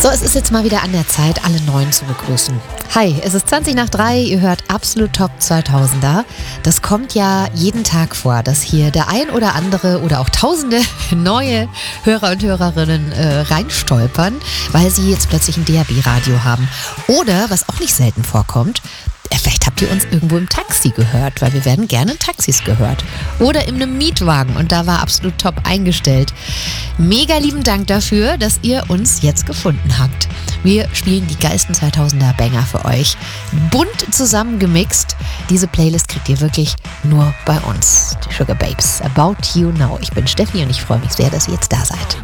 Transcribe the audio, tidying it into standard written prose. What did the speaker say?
So, es ist jetzt mal wieder an der Zeit, alle Neuen zu begrüßen. Hi, es ist 20 nach 3, ihr hört Absolut Top 2000er. Das kommt ja jeden Tag vor, dass hier der ein oder andere oder auch tausende neue Hörer und Hörerinnen reinstolpern, weil sie jetzt plötzlich ein DAB-Radio haben. Oder, was auch nicht selten vorkommt, vielleicht habt ihr uns irgendwo im Taxi gehört, weil wir werden gerne in Taxis gehört. Oder in einem Mietwagen und da war Absolut Top eingestellt. Mega lieben Dank dafür, dass ihr uns jetzt gefunden habt. Wir spielen die geilsten 2000er Banger für euch. Bunt zusammengemixt. Diese Playlist kriegt ihr wirklich nur bei uns. Die Sugar Babes. About You Now. Ich bin Steffi und ich freue mich sehr, dass ihr jetzt da seid.